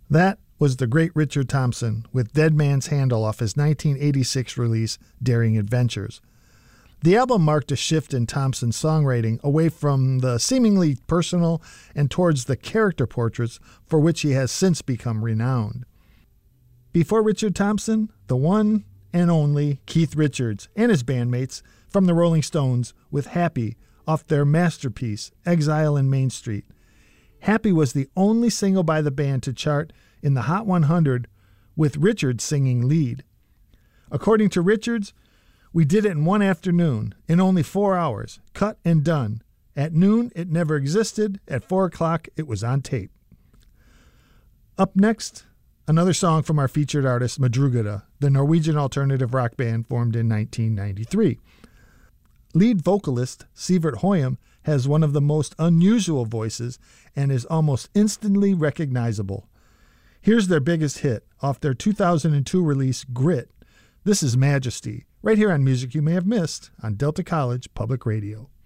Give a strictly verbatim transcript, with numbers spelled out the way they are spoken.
That was the great Richard Thompson with Dead Man's Handle off his nineteen eighty-six release, Daring Adventures. The album marked a shift in Thompson's songwriting away from the seemingly personal and towards the character portraits for which he has since become renowned. Before Richard Thompson, the one and only Keith Richards and his bandmates from the Rolling Stones with Happy off their masterpiece, Exile in Main Street. Happy was the only single by the band to chart in the Hot one hundred with Richards singing lead. According to Richards, "We did it in one afternoon, in only four hours, cut and done. At noon, it never existed. At four o'clock, it was on tape." Up next, another song from our featured artist, Madrugada, the Norwegian alternative rock band formed in nineteen ninety-three. Lead vocalist Sivert Høyem has one of the most unusual voices and is almost instantly recognizable. Here's their biggest hit off their two thousand two release, Grit. This is Majesty, right here on Music You May Have Missed on Delta College Public Radio.